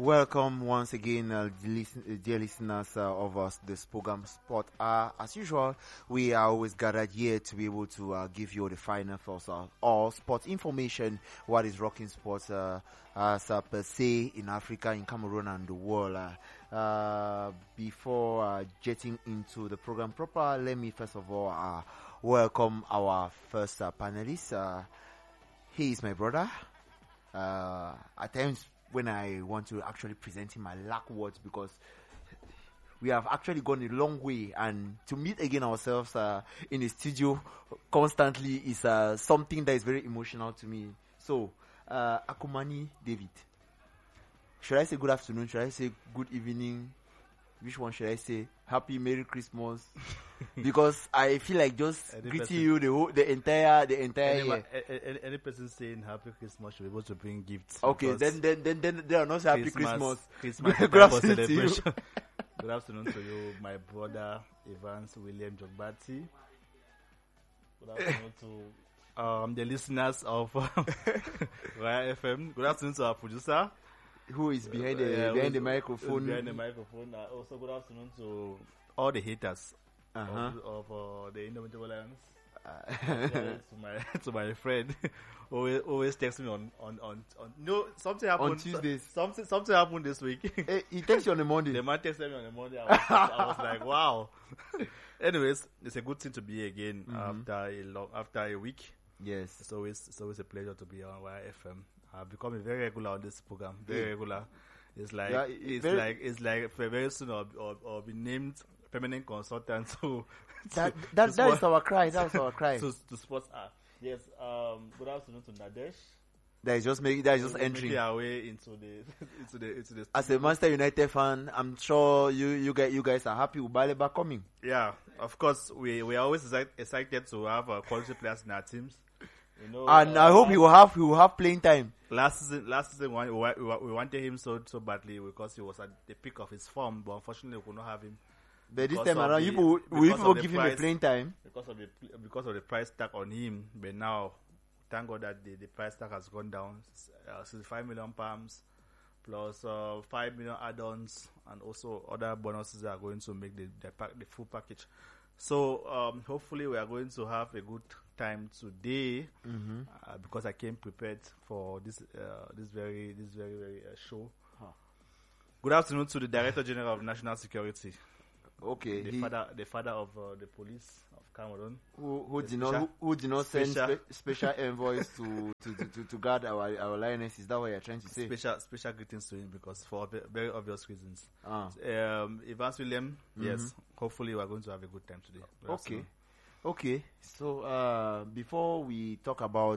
Welcome once again, dear listeners of this program Sport. As usual, we are always gathered here to be able to give you the final thoughts of all sports information, what is rocking sports as per se in Africa, in Cameroon and the world. Before jetting into the program proper, let me first of all welcome our first panelist. He is my brother. At times when I want to actually present him, I lack words because we have actually gone a long way, and to meet again ourselves in a studio constantly is something that is very emotional to me. So, Akumani David, should I say good afternoon? Should I say good evening? Which one should I say? Happy Merry Christmas? Because I feel like just greeting you the entire year. Any person saying Happy Christmas should be able to bring gifts. Okay, then they are not saying Happy Christmas. Good afternoon to you. Good afternoon to you, my brother Evans William Jogbati. Good afternoon to the listeners of Raya FM. Good afternoon to our producer, who is behind the microphone. Also, good afternoon to all the haters of the Indomitable Lions. To my friend, always text me on something happened on Tuesdays. Something happened this week. He texts you on a Monday. The man texted me on a Monday. I was like, wow. Anyways, it's a good thing to be again after a week. Yes, it's always a pleasure to be on YFM. I've become a very regular on this program. Very regular. It's like very soon I'll be named permanent consultant. So that is our cry. That was our cry. To sports art. Yes. Good afternoon to Nadesh. That is just entering our way into the. As a Manchester United fan, I'm sure you guys are happy with Baleba coming. Yeah, of course. We are always excited to have quality players in our teams. And I hope he will have playing time. Last season, we wanted him so badly because he was at the peak of his form, but unfortunately we could not have him. But this time around, people give him a playing time because of the price tag on him. But now, thank God that the price tag has gone down. 65 million pounds plus 5 million add-ons, and also other bonuses that are going to make the full package. So hopefully we are going to have a good time today because I came prepared for this very show. Good afternoon to the Director General of National Security. Okay, the father of the police of Cameroon, who did not send special envoys to guard our lioness. Is that what you're trying to say? Special greetings to him because for very obvious reasons. Evans William, yes. Hopefully, we are going to have a good time today. Okay. So before we talk about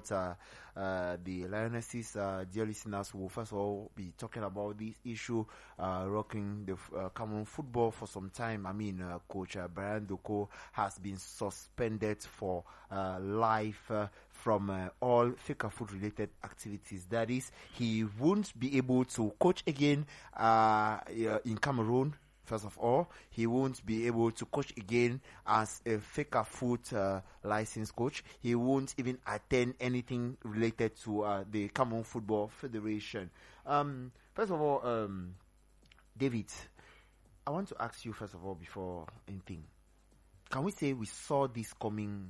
the Lionesses, dear listeners, we'll first of all be talking about this issue rocking the Cameroon football for some time. I mean, Coach Brian Doko has been suspended for life from all Fecafoot related activities. That is, he won't be able to coach again in Cameroon. First of all, he won't be able to coach again as a Fecafoot licensed coach. He won't even attend anything related to the Cameroon Football Federation. First of all, David, I want to ask you first of all before anything. Can we say we saw this coming?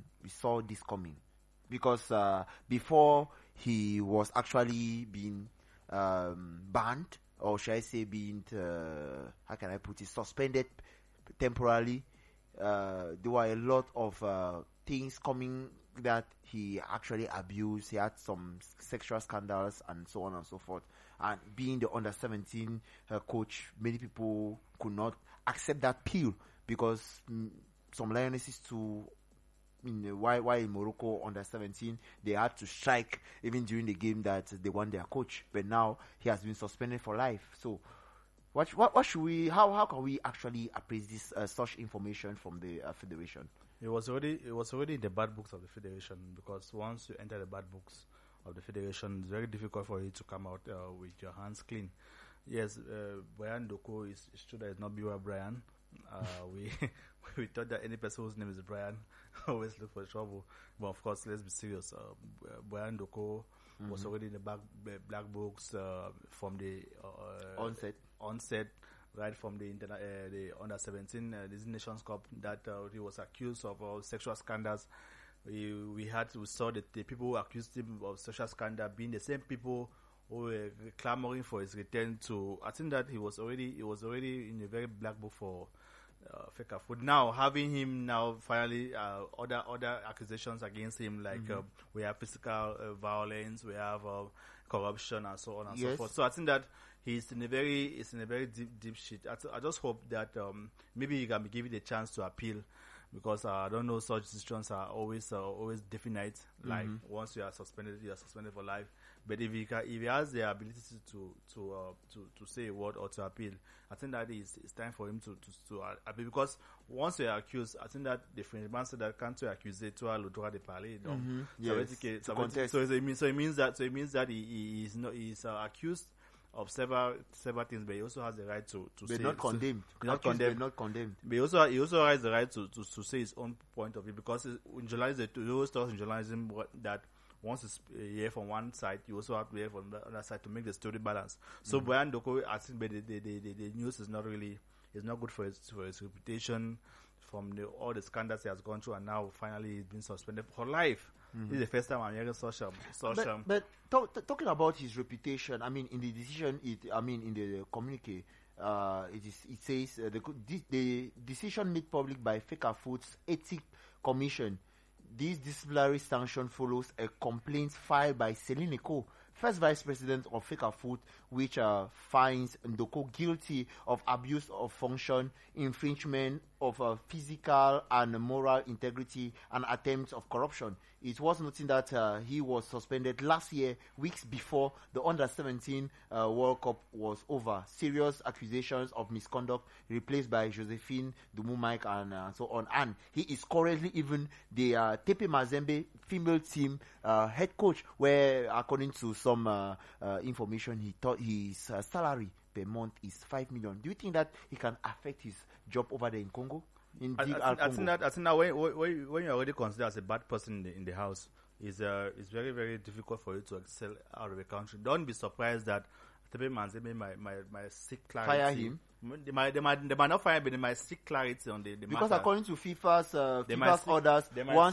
Because before he was actually being banned, or should I say being, suspended temporarily. There were a lot of things coming that he actually abused. He had some sexual scandals and so on and so forth. And being the under-17 coach, many people could not accept that pill because some Lionesses too, while in Morocco under-17, they had to strike even during the game that they won their coach. But now he has been suspended for life. So, what should we? How can we actually appraise this such information from the federation? It was already in the bad books of the federation, because once you enter the bad books of the federation, it's very difficult for you to come out with your hands clean. Yes, Brian Doko is true that it's not Biwa Brian. We thought that any person whose name is Brian always look for trouble. But of course, let's be serious. Brian Doko was already in the black books from the onset, right from the the under 17 this Nations Cup, that he was accused of sexual scandals. We saw that the people who accused him of sexual scandal being the same people who were clamoring for his return to. I think that he was already in a very black book for Feca Foot. Now having him now finally other accusations against him, like we have physical violence, we have corruption and so on and so forth. So I think that he's in a very deep shit. I just hope that maybe he can be given a chance to appeal, because I don't know, such decisions are always definite. Like once you are suspended for life. But if he has the ability to say a word or to appeal, I think that it's time for him to appeal, because once you are accused, I think that the French man said that can't accuse le droit de parler. So it means that he's accused of several things, but he also has the right to say. Not condemned. Not condemned. But he also has the right to say his own point of view, because in journalism, they always talk in journalism that once it's here from one side, you also have to hear from the other side to make the story balance. So Brian Doko, I think, but the news is not good for his reputation from all the scandals he has gone through, and now finally he's been suspended for life. This is the first time I'm hearing such. But talking about his reputation, I mean, in the decision, in the communique, it says the decision made public by Feca Foot's Ethics Commission. This disciplinary sanction follows a complaint filed by Celine Eko, first vice president of Feca Foot, which finds Ndoko guilty of abuse of function, infringement of physical and moral integrity, and attempts of corruption. It was noted that he was suspended last year, weeks before the Under-17 World Cup was over. Serious accusations of misconduct replaced by Josephine Dumumike and so on. And he is currently even the Tepe Mazembe female team head coach, where, according to some information, he thought his salary per month is 5 million. Do you think that he can affect his job over there in Congo? I think that when you already considered as a bad person in the house, it's very, very difficult for you to excel out of the country. Don't be surprised that Tepe Mazembe might seek clarity. Fire him. They might not fire him, but they might seek clarity on the because matter. According to FIFA's orders,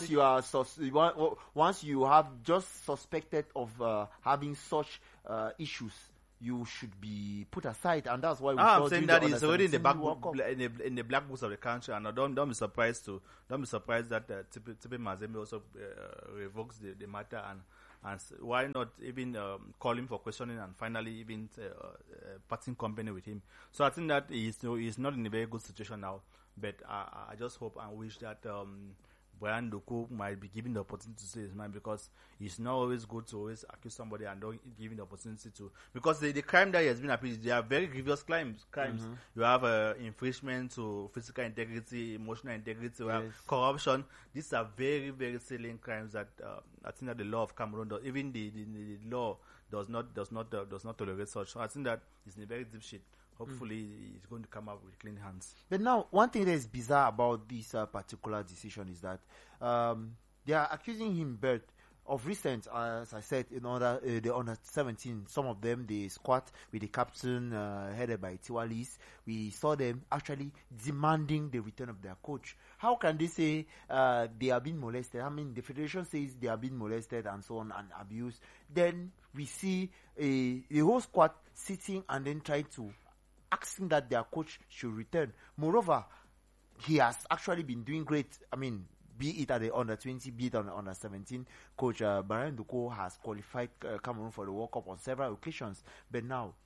once you have just suspected of having such issues, you should be put aside, and that's why I'm saying that he's already in the black in the black books of the country, and don't be surprised that Tepe Mazembe also revokes the matter, and why not even call him for questioning and finally even parting company with him. So I think that he's not in a very good situation now, but I just hope and wish that Brian Doko might be given the opportunity to say his mind, because it's not always good to always accuse somebody and don't give him the opportunity to, because the crime that he has been appealed, they are very grievous crimes. You have infringement to physical integrity, emotional integrity, you have corruption. These are very, very salient crimes that I think that the law of Cameroon does, even the law does not tolerate such. So I think that it's in a very deep shit. Hopefully, he's going to come up with clean hands. But now, one thing that is bizarre about this particular decision is that they are accusing him, but of recent, as I said, the Under-17, some of them, they squat with the captain headed by Tiwalis. We saw them actually demanding the return of their coach. How can they say they are being molested? I mean, the federation says they are being molested and so on and abused. Then we see the whole squad sitting and then trying to asking that their coach should return. Moreover, he has actually been doing great. I mean, be it at the Under-20, be it on the Under-17, Coach Brian Doko has qualified Cameroon for the World Cup on several occasions. But now,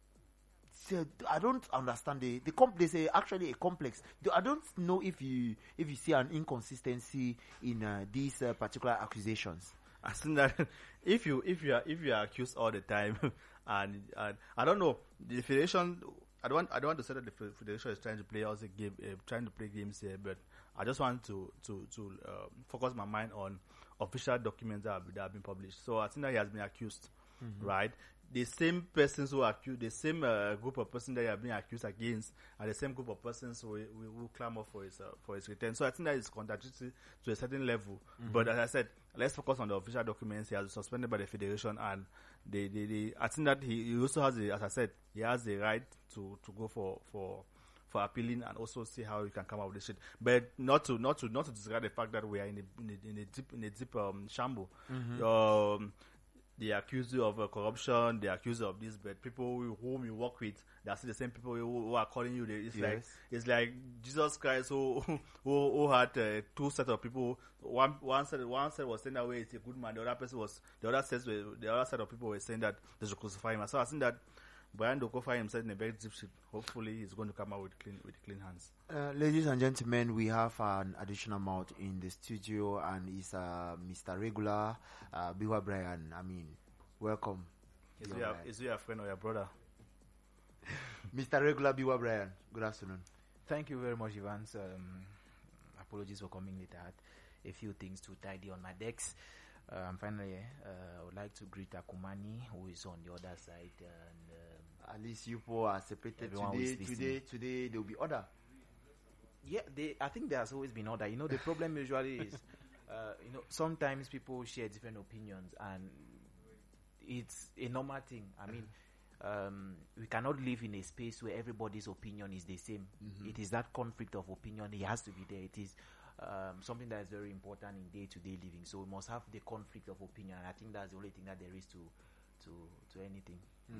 I don't understand they say actually a complex. I don't know if you see an inconsistency in these particular accusations. I think that if you are accused all the time, and I don't know, the federation. I don't want to say that the federation is trying to play also game, trying to play games here, but I just want to focus my mind on official documents that have been published. So I think that he has been accused, right? the same persons who accuse, the same group of persons that are being accused against, are the same group of persons who clamor for his return. So I think that is contradictory to a certain level. But as I said, let's focus on the official documents. He has been suspended by the federation, and I think that he also has, as I said, he has the right to go for appealing and also see how he can come out with this shit. But not to disregard the fact that we are in a deep shamble. They accuse you of corruption, they accuse you of this, but people whom you work with, they are still the same people who are calling you. It's like Jesus Christ who had two sets of people. One set was saying that way it's a good man. The other set of people were saying that they should crucify him. So I think that Brian Doko find himself in a very deep shit. Hopefully, he's going to come out with clean hands. Ladies and gentlemen, we have an additional mouth in the studio, and it's Mr. Regular, Biwa Brian. I mean, welcome. Is he your friend or your brother? Mr. Regular, Biwa Brian, good afternoon. Thank you very much, Evans. Apologies for coming late. I had a few things to tidy on my decks. Finally, I would like to greet Akumani, who is on the other side, and at least you four are separated today. There will be order. Yeah, I think there has always been order. The problem usually is, sometimes people share different opinions, and it's a normal thing. I mean, we cannot live in a space where everybody's opinion is the same. It is that conflict of opinion. It has to be there. It is something that is very important in day-to-day living. So we must have the conflict of opinion. I think that's the only thing that there is to anything.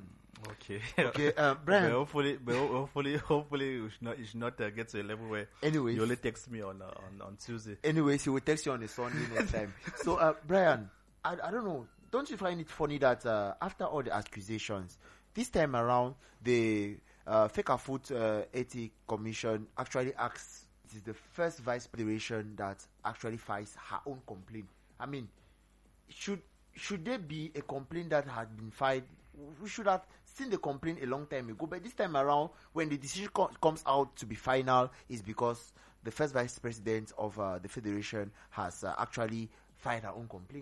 Okay, Brian. Hopefully, you should not get to a level where you only text me on Tuesday. Anyways, he will text you on a Sunday next time. So, Brian, I don't know. Don't you find it funny that after all the accusations, this time around, the Feca Food Ethics Commission actually asks, it is the first vice federation that actually files her own complaint. I mean, should there be a complaint that had been filed? We should have seen the complaint a long time ago, but this time around, when the decision comes out to be final, is because the first vice president of the federation has actually filed her own complaint.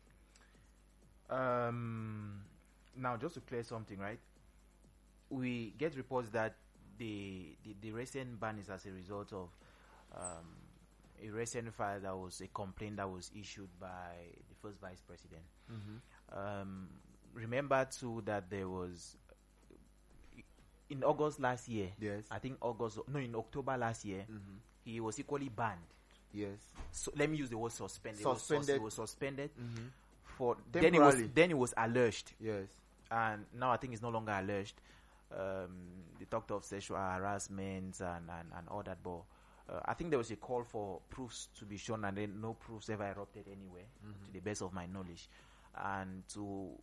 Now, just to clear something, right? We get reports that the recent ban is as a result of a recent file that was a complaint that was issued by the first vice president. Remember too that there was in August last year. Yes. I think in October last year, he was equally banned. Yes. So let me use the word suspended. Suspended. He was suspended for temporarily. Then he was alleged. Yes. And now I think it's no longer alleged. They talked of sexual harassment and all that, but I think there was a call for proofs to be shown, and then no proofs ever erupted anywhere, to the best of my knowledge. And to